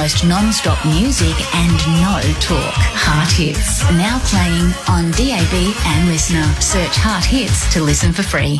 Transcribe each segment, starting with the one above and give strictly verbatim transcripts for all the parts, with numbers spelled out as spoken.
most non-stop music and no talk. Heart Hits, now playing on D A B and Listener. Search Heart Hits to listen for free.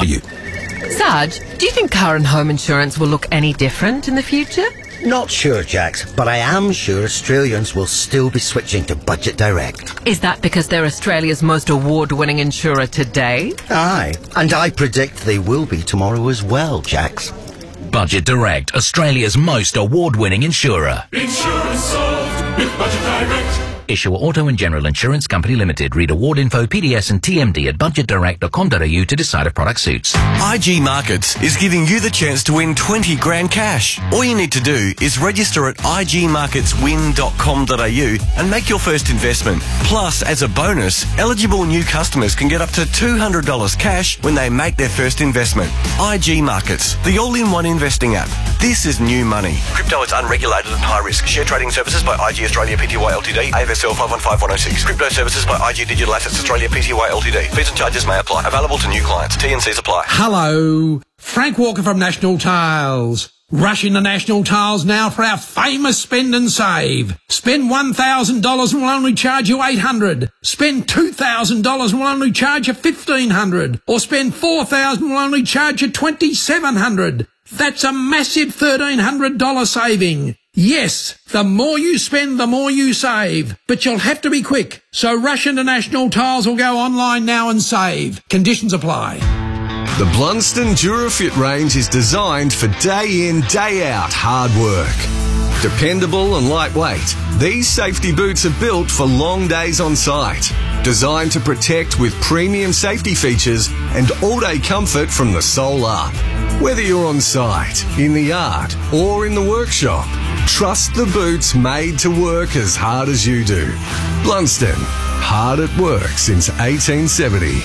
Sarge, do you think car and home insurance will look any different in the future? Not sure, Jax, but I am sure Australians will still be switching to Budget Direct. Is that because they're Australia's most award-winning insurer today? Aye, and I predict they will be tomorrow as well, Jax. Budget Direct, Australia's most award-winning insurer. Insurance solved with Budget Direct. Issuer Auto and General Insurance Company Limited. Read award info, P D S and T M D at budget direct dot com dot a u to decide if product suits. I G Markets is giving you the chance to win twenty grand cash. All you need to do is register at I G markets win dot com dot a u and make your first investment. Plus, as a bonus, eligible new customers can get up to two hundred dollars cash when they make their first investment. I G Markets, the all-in-one investing app. This is new money. Crypto is unregulated and high risk. Share trading services by I G Australia Pty Ltd, A F S L five one five one oh six. Crypto services by I G Digital Assets Australia Pty Ltd. Fees and charges may apply. Available to new clients. T and Cs apply. Hello, Frank Walker from National Tiles. Rush into National Tiles now for our famous spend and save. Spend one thousand dollars and we'll only charge you eight hundred dollars. Spend two thousand dollars and we'll only charge you fifteen hundred dollars. Or spend four thousand dollars and we'll only charge you twenty-seven hundred dollars. That's a massive thirteen hundred dollars saving. Yes, the more you spend, the more you save. But you'll have to be quick. So rush into National Tiles or go online now and save. Conditions apply. The Blunston DuraFit range is designed for day in, day out hard work. Dependable and lightweight, these safety boots are built for long days on site. Designed to protect with premium safety features and all-day comfort from the sole up. Whether you're on site, in the yard or in the workshop, trust the boots made to work as hard as you do. Blunston, hard at work since eighteen seventy.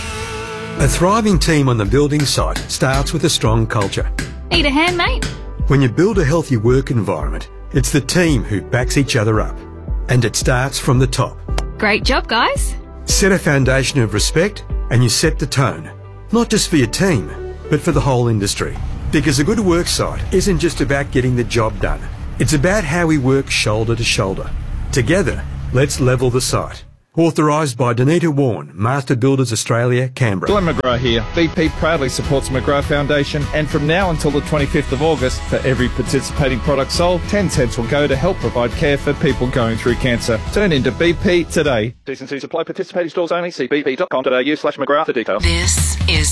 A thriving team on the building site starts with a strong culture. Need a hand, mate? When you build a healthy work environment, it's the team who backs each other up. And it starts from the top. Great job, guys. Set a foundation of respect and you set the tone. Not just for your team, but for the whole industry. Because a good work site isn't just about getting the job done. It's about how we work shoulder to shoulder. Together, let's level the site. Authorised by Danita Warren, Master Builders Australia, Canberra. Glenn McGrath here. B P proudly supports McGrath Foundation, and from now until the twenty-fifth of August, for every participating product sold, ten cents will go to help provide care for people going through cancer. Turn into B P today. T's and C's apply. Participating stores only. See b p dot com dot a u slash McGrath for details. This is